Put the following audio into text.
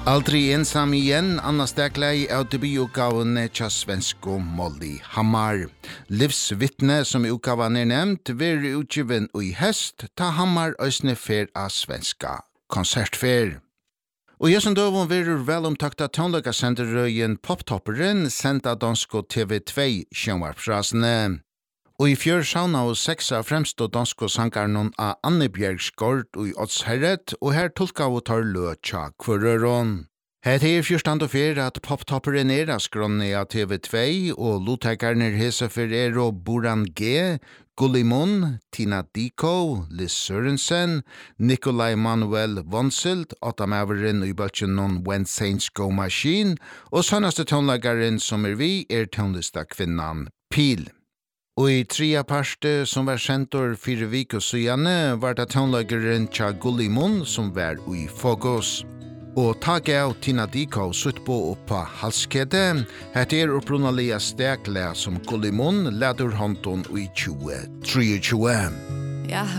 Aldrig ensam igen, Anna Stegleij av debututgavene tja svensko Molly Hammar. Livsvittne som utgavan nevnt, ver utgiven i høst, ta Hammar øsne fer av svenska konsertfer. Og jeg som døvun verur velomtakta tonløkasenderøyen Poptopperen senda dansko TV2 sjønvarpsrasene. Og i fjør sauna og 6 av fremstå dansko sangarnon av Anne Bjergskort og i Oddsherret, og her tolka og tar løtja kvarøron. Her er fyrstand og fyr at Poptopperen av skronne av TV2, og lotekarner hesefer og Boran G, Gullimon, Tina Diko, Liz Sørensen, Nikolai Manuel Vonsild, Ottamaveren og i bølgenon When Saints Go Machine, og sønnaste tonlagaren som vi tonlista kvinnan Pil. Og i 3. parte som var sentor 4 vik og syane var det tonlagaren tja Gullimon som var i fokus. Og taget av Tina Diko suttpå oppa halskede, hette opprunalia stekle som Gullimon leder hånden i 2023. Jag